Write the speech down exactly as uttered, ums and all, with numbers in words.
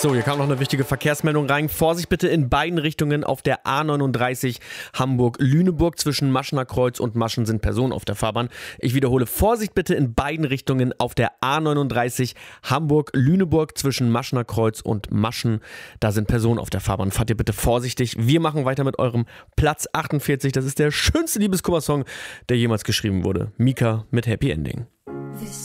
So, hier kam noch eine wichtige Verkehrsmeldung rein. Vorsicht bitte in beiden Richtungen auf der A neununddreißig Hamburg-Lüneburg. Zwischen Maschener Kreuz und Maschen sind Personen auf der Fahrbahn. Ich wiederhole, Vorsicht bitte in beiden Richtungen auf der A neununddreißig Hamburg-Lüneburg. Zwischen Maschener Kreuz und Maschen, da sind Personen auf der Fahrbahn. Fahrt ihr bitte vorsichtig. Wir machen weiter mit eurem Platz achtundvierzig. Das ist der schönste Liebeskummer-Song, der jemals geschrieben wurde. Mika mit Happy Ending.